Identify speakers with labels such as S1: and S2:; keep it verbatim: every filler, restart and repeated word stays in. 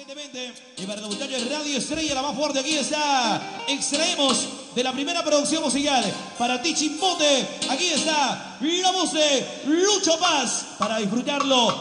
S1: evidentemente. Y para los muchachos de Radio Estrella, la más fuerte, aquí está. Extraemos de la primera producción musical. Para ti, Chimbote, aquí está la voz de Lucho Paz. Para disfrutarlo.